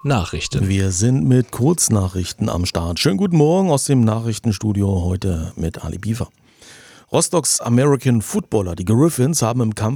Nachrichten. Wir sind mit Kurznachrichten am Start. Schönen guten Morgen aus dem Nachrichtenstudio heute mit Ali Biefer. Rostocks American Footballer, die Griffins, haben im Kampf